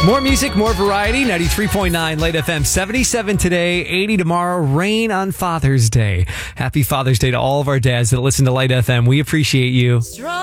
More music, more variety. 93.9 Late FM. 77 today, 80 tomorrow. Rain on Father's Day. Happy Father's Day to all of our dads that listen to Light FM. We appreciate you.